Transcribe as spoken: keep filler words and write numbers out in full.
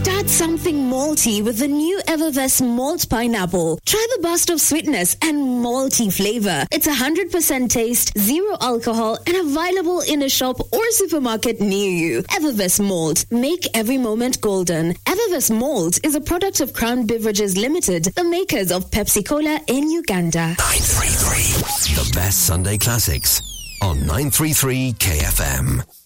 Start something malty with the new Evervest Malt Pineapple. Try the burst of sweetness and malty flavor. It's one hundred percent taste, zero alcohol, and available in a shop or supermarket near you. Evervest Malt. Make every moment golden. Evervest Malt is a product of Crown Beverages Limited, the makers of Pepsi Cola in Uganda. nine three three. The best Sunday classics on nine three three K F M.